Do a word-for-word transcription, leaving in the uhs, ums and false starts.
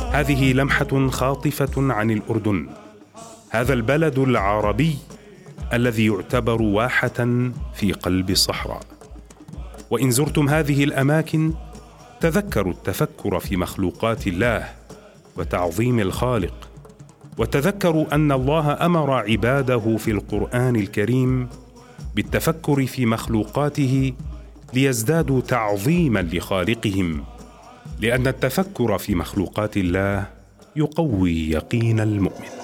هذه لمحة خاطفة عن الأردن، هذا البلد العربي الذي يعتبر واحة في قلب الصحراء. وإن زرتم هذه الأماكن تذكروا التفكر في مخلوقات الله وتعظيم الخالق، وتذكروا أن الله أمر عباده في القرآن الكريم بالتفكر في مخلوقاته ليزدادوا تعظيما لخالقهم، لأن التفكر في مخلوقات الله يقوي يقين المؤمن.